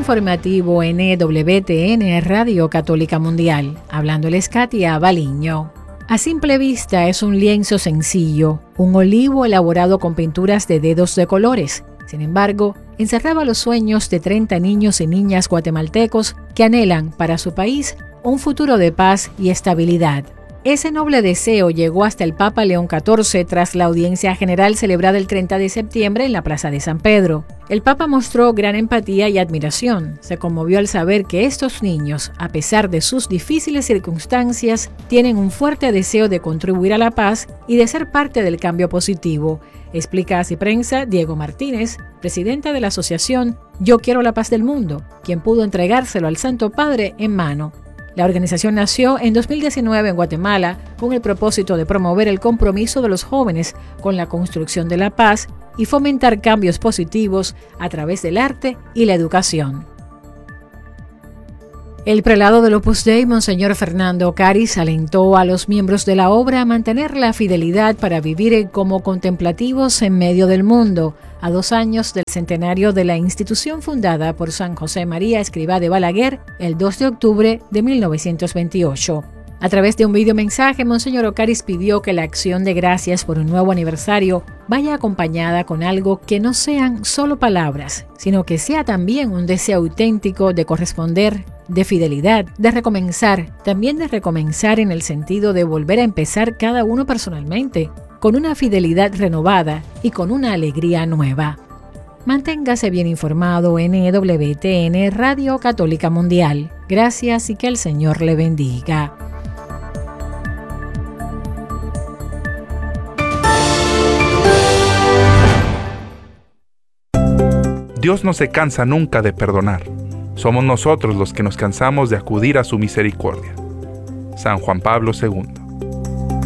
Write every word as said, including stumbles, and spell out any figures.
informativo N W T N Radio Católica Mundial. Hablándoles Katia Baliño. A simple vista es un lienzo sencillo, un olivo elaborado con pinturas de dedos de colores. Sin embargo, encerraba los sueños de treinta niños y niñas guatemaltecos que anhelan para su país un futuro de paz y estabilidad. Ese noble deseo llegó hasta el Papa León catorce tras la audiencia general celebrada el treinta de septiembre en la Plaza de San Pedro. El Papa mostró gran empatía y admiración. Se conmovió al saber que estos niños, a pesar de sus difíciles circunstancias, tienen un fuerte deseo de contribuir a la paz y de ser parte del cambio positivo. Explica a Así Prensa Diego Martínez, presidenta de la asociación Yo Quiero la Paz del Mundo, quien pudo entregárselo al Santo Padre en mano. La organización nació en dos mil diecinueve en Guatemala con el propósito de promover el compromiso de los jóvenes con la construcción de la paz y fomentar cambios positivos a través del arte y la educación. El prelado del Opus Dei, Monseñor Fernando Caris, alentó a los miembros de la obra a mantener la fidelidad para vivir como contemplativos en medio del mundo, a dos años del centenario de la institución fundada por San José María Escrivá de Balaguer el dos de octubre de mil novecientos veintiocho. A través de un videomensaje, Monseñor Ocaris pidió que la acción de gracias por un nuevo aniversario vaya acompañada con algo que no sean solo palabras, sino que sea también un deseo auténtico de corresponder, de fidelidad, de recomenzar, también de recomenzar en el sentido de volver a empezar cada uno personalmente, con una fidelidad renovada y con una alegría nueva. Manténgase bien informado en N W T N Radio Católica Mundial. Gracias y que el Señor le bendiga. Dios no se cansa nunca de perdonar. Somos nosotros los que nos cansamos de acudir a su misericordia. San Juan Pablo segundo.